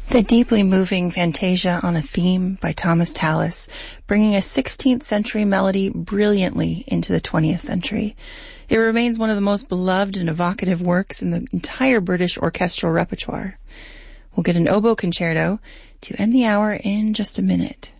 The deeply moving Fantasia on a Theme by Thomas Tallis, bringing a 16th century melody brilliantly into the 20th century. It remains one of the most beloved and evocative works in the entire British orchestral repertoire. We'll get an oboe concerto to end the hour in just a minute.